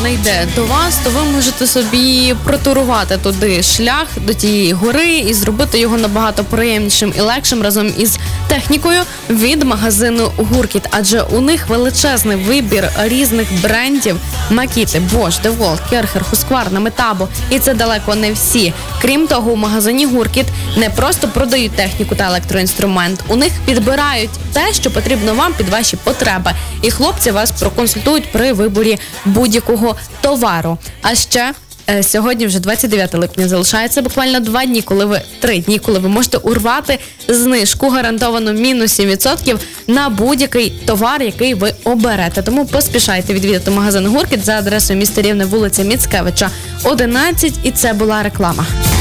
не йде до вас, то ви можете собі протурувати туди шлях до тієї гори і зробити його набагато приємнішим і легшим разом із технікою від магазину Гуркіт. Адже у них величезний вибір різних брендів: Makita, Bosch, DeWalt, Керхер, Husqvarna, Metabo. І це далеко не всі. Крім того, у магазині Гуркіт не просто продають техніку та електроінструмент. У них підбирають те, що потрібно вам під ваші потреби. І хлопці вас проконсультують при виборі будь-якого товару. А ще сьогодні вже 29 липня, залишається буквально 3 дні, коли ви можете урвати знижку, гарантовано мінус 7% на будь-який товар, який ви оберете. Тому поспішайте відвідати магазин Гуркіт за адресою міста Рівне, вулиця Міцкевича, 11, і це була реклама.